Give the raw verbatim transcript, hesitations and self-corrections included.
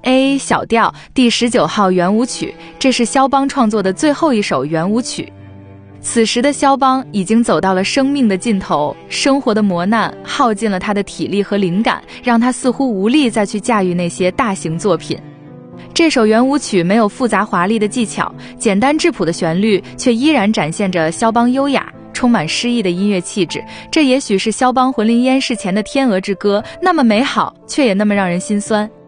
A 小调第十九号圆舞曲，这是肖邦创作的最后一首圆舞曲。此时的肖邦已经走到了生命的尽头，生活的磨难耗尽了他的体力和灵感，让他似乎无力再去驾驭那些大型作品。这首圆舞曲没有复杂华丽的技巧，简单质朴的旋律却依然展现着肖邦优雅充满诗意的音乐气质。这也许是肖邦魂灵烟逝前的天鹅之歌，那么美好却也那么让人心酸。